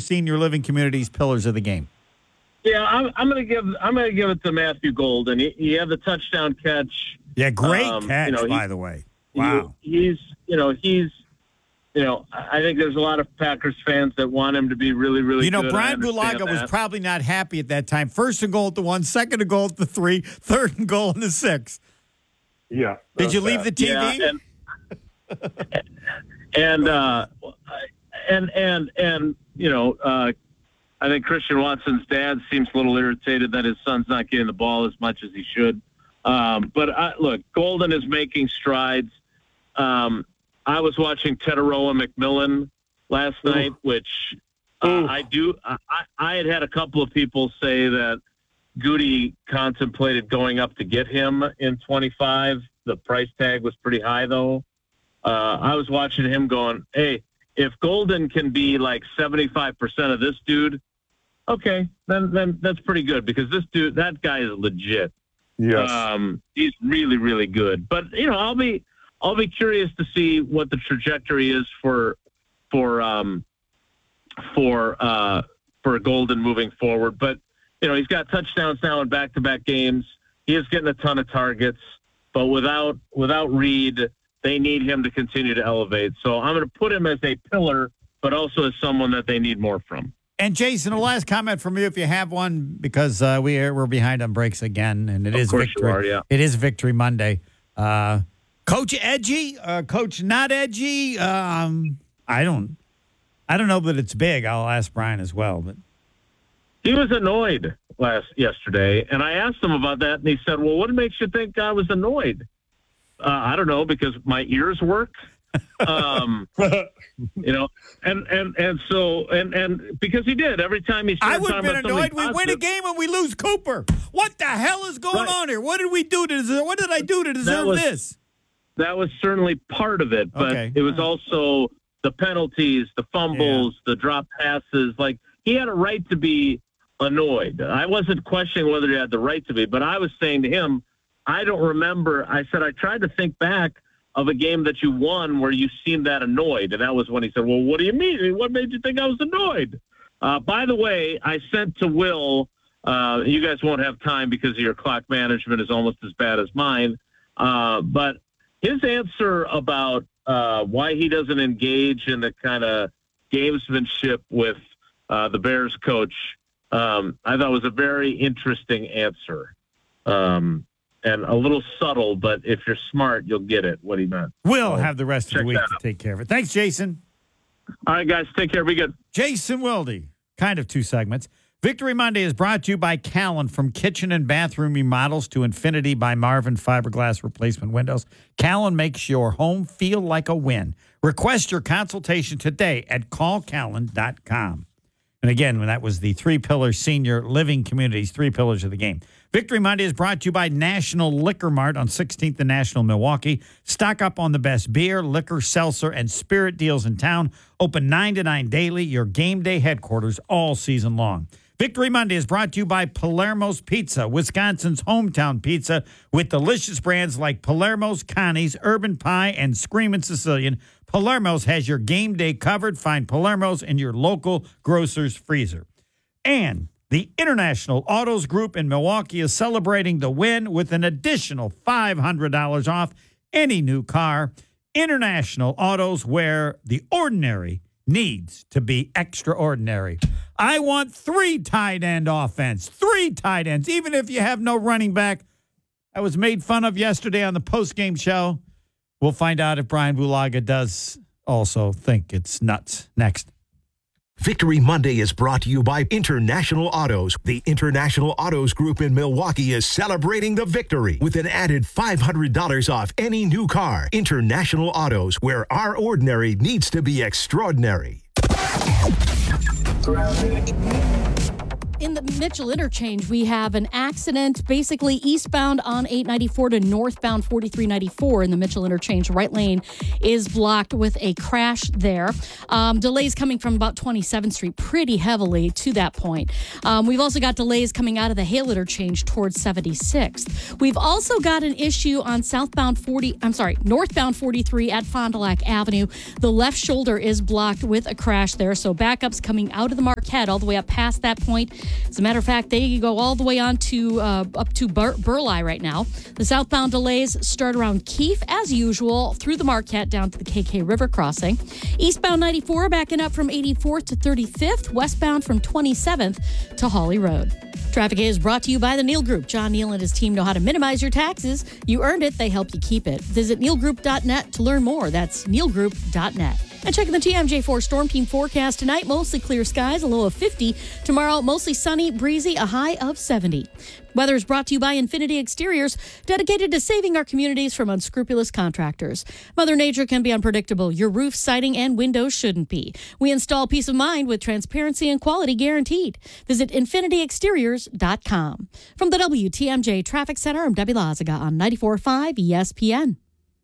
senior living communities pillars of the game. Yeah, I'm gonna give it to Matthew Golden. He had the touchdown catch. Yeah, great catch, by the way. Wow. He's I think there's a lot of Packers fans that want him to be really, really good. Brian Bulaga was probably not happy at that time. First and goal at the 1, second and goal at the 3, third and goal in the 6. Yeah. Did you leave the TV? Yeah, I think Christian Watson's dad seems a little irritated that his son's not getting the ball as much as he should. Look, Golden is making strides. I was watching Teteroa McMillan last night, which I had a couple of people say that Goody contemplated going up to get him in 25. The price tag was pretty high, though. I was watching him going, hey, if Golden can be like 75% of this dude, okay, then that's pretty good because that guy is legit. Yes. He's really, really good. But, I'll be curious to see what the trajectory is for Golden moving forward. But he's got touchdowns now in back-to-back games. He is getting a ton of targets, but without Reed, they need him to continue to elevate. So I'm going to put him as a pillar, but also as someone that they need more from. And Jason, a last comment from you, if you have one, because we're behind on breaks again, and it is Victory. It is Victory Monday. Coach edgy, coach not edgy. I don't know that it's big. I'll ask Brian as well. But he was annoyed yesterday, and I asked him about that, and he said, "Well, what makes you think I was annoyed?" I don't know, because my ears work. And because he did every time he. I would have been annoyed. We win a game and we lose Cooper. What the hell is going on here? What did we do to deserve? What did I do to deserve this? That was certainly part of it, but it was also the penalties, the fumbles, the drop passes. Like, he had a right to be annoyed. I wasn't questioning whether he had the right to be, but I was saying to him, I don't remember. I said, I tried to think back of a game that you won where you seemed that annoyed. And that was when he said, well, what do you mean? What made you think I was annoyed? By the way, I sent to Will, you guys won't have time because of your clock management is almost as bad as mine. But his answer about why he doesn't engage in the kind of gamesmanship with the Bears coach, I thought was a very interesting answer. And a little subtle, but if you're smart, you'll get it, what he meant. We'll have the rest of the week to take care of it. Thanks, Jason. All right, guys, take care. Be good. Jason Wilde, kind of 2 segments. Victory Monday is brought to you by Callan. From kitchen and bathroom remodels to Infinity by Marvin fiberglass replacement windows, Callan makes your home feel like a win. Request your consultation today at callcallan.com. And again, when that was the 3-pillar senior living communities, 3 pillars of the game. Victory Monday is brought to you by National Liquor Mart on 16th and National Milwaukee. Stock up on the best beer, liquor, seltzer, and spirit deals in town. Open 9 to 9 daily, your game day headquarters all season long. Victory Monday is brought to you by Palermo's Pizza, Wisconsin's hometown pizza, with delicious brands like Palermo's, Connie's, Urban Pie, and Screamin' Sicilian. Palermo's has your game day covered. Find Palermo's in your local grocer's freezer. And the International Autos Group in Milwaukee is celebrating the win with an additional $500 off any new car. International Autos, where the ordinary needs to be extraordinary. I want 3 tight end offense, 3 tight ends, even if you have no running back. I was made fun of yesterday on the postgame show. We'll find out if Brian Bulaga does also think it's nuts. Next. Victory Monday is brought to you by International Autos. The International Autos Group in Milwaukee is celebrating the victory with an added $500 off any new car. International Autos, where our ordinary needs to be extraordinary. in the Mitchell interchange, we have an accident basically eastbound on 894 to northbound 4394 in the Mitchell interchange. Right lane is blocked with a crash there. Delays coming from about 27th Street pretty heavily to that point. We've also got delays coming out of the Hale interchange towards 76th. We've also got an issue on northbound 43 at Fond du Lac Avenue. The left shoulder is blocked with a crash there, so backups coming out of the Marquette all the way up past that point. As a matter of fact, they go all the way on to up to Burleigh right now. The southbound delays start around Keefe, as usual, through the Marquette down to the KK River crossing. Eastbound 94 backing up from 84th to 35th, westbound from 27th to Hawley Road. Traffic is brought to you by the Neal Group. John Neal and his team know how to minimize your taxes. You earned it, they help you keep it. Visit nealgroup.net to learn more. That's nealgroup.net. And checking the TMJ4 Storm Team forecast tonight, mostly clear skies, a low of 50. Tomorrow, mostly sunny, breezy, a high of 70. Weather is brought to you by Infinity Exteriors, dedicated to saving our communities from unscrupulous contractors. Mother Nature can be unpredictable. Your roof, siding, and windows shouldn't be. We install peace of mind with transparency and quality guaranteed. Visit infinityexteriors.com. From the WTMJ Traffic Center, I'm Debbie Lazaga on 94.5 ESPN.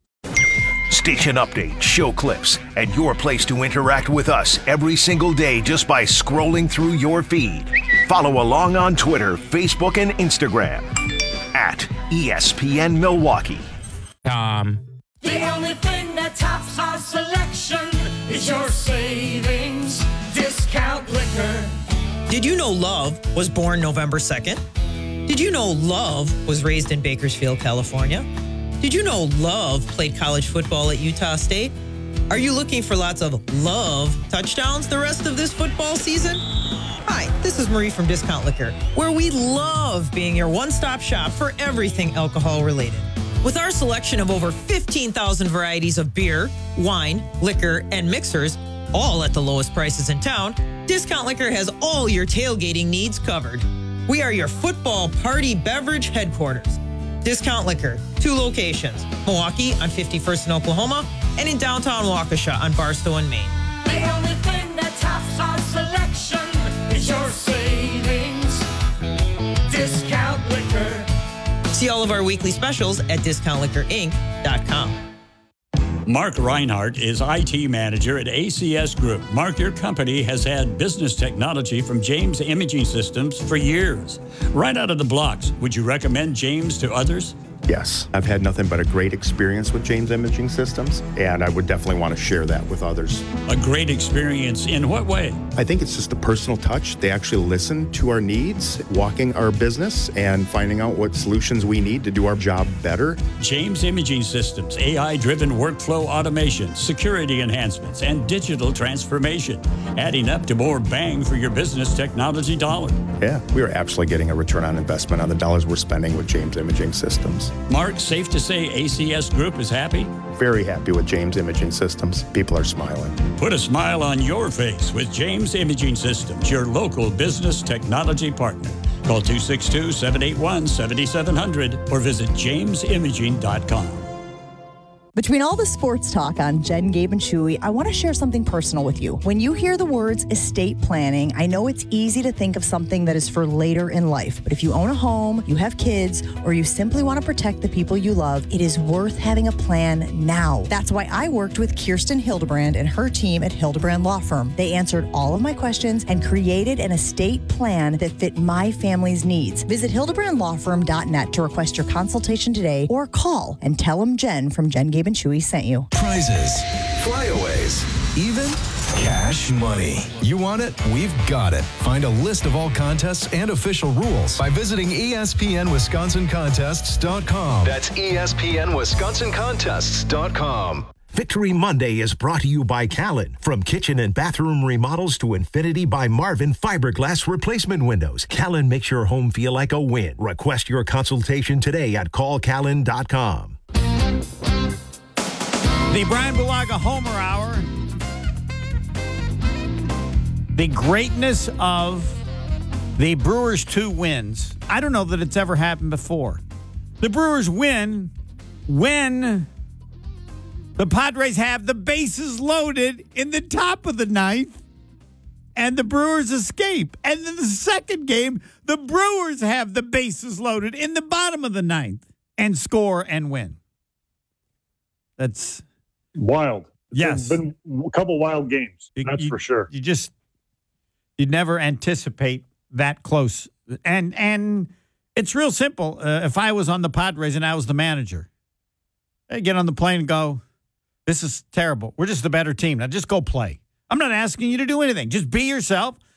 Station updates, show clips, and your place to interact with us every single day just by scrolling through your feed. Follow along on Twitter, Facebook, and Instagram at ESPN Milwaukee. The only thing that tops our selection is your savings discount liquor. Did you know Love was born November 2nd? Did you know Love was raised in Bakersfield, California? Did you know Love played college football at Utah State? Are you looking for lots of Love touchdowns the rest of this football season? Hi, this is Marie from Discount Liquor, where we love being your one-stop shop for everything alcohol-related. With our selection of over 15,000 varieties of beer, wine, liquor, and mixers, all at the lowest prices in town, Discount Liquor has all your tailgating needs covered. We are your football party beverage headquarters. Discount Liquor, 2 locations, Milwaukee on 51st in Oklahoma and in downtown Waukesha on Barstow and Maine. The only thing that tops our selection is your savings discount liquor. See all of our weekly specials at discountliquorinc.com. Mark Reinhardt is IT manager at ACS Group. Mark, your company has had business technology from James Imaging Systems for years. Right out of the blocks, would you recommend James to others? Yes, I've had nothing but a great experience with James Imaging Systems, and I would definitely want to share that with others. A great experience in what way? I think it's just a personal touch. They actually listen to our needs, walking our business, and finding out what solutions we need to do our job better. James Imaging Systems, AI-driven workflow automation, security enhancements, and digital transformation, adding up to more bang for your business technology dollar. Yeah, we are absolutely getting a return on investment on the dollars we're spending with James Imaging Systems. Mark, safe to say ACS Group is happy? Very happy with James Imaging Systems. People are smiling. Put a smile on your face with James Imaging Systems, your local business technology partner. Call 262-781-7700 or visit jamesimaging.com. Between all the sports talk on Jen, Gabe, and Chewy, I want to share something personal with you. When you hear the words estate planning, I know it's easy to think of something that is for later in life. But if you own a home, you have kids, or you simply want to protect the people you love, it is worth having a plan now. That's why I worked with Kirsten Hildebrand and her team at Hildebrand Law Firm. They answered all of my questions and created an estate plan that fit my family's needs. Visit hildebrandlawfirm.net to request your consultation today, or call and tell them Jen from Jen, Gabe, and Chewy sent you. Prizes, flyaways, even cash money. You want it? We've got it. Find a list of all contests and official rules by visiting ESPNWisconsinContests.com. That's ESPNWisconsinContests.com. Victory Monday is brought to you by Callan. From kitchen and bathroom remodels to Infinity by Marvin fiberglass replacement windows, Callan makes your home feel like a win. Request your consultation today at callcallan.com. The Brian Bulaga Homer Hour. The greatness of the Brewers' 2 wins. I don't know that it's ever happened before. The Brewers win when the Padres have the bases loaded in the top of the 9th. and the Brewers escape. And then the second game, the Brewers have the bases loaded in the bottom of the ninth and score and win. That's wild. Yes. It's been a couple wild games. That's for sure. You'd never anticipate that close. And it's real simple. If I was on the Padres and I was the manager, I'd get on the plane and go, this is terrible. We're just the better team. Now just go play. I'm not asking you to do anything. Just be yourself.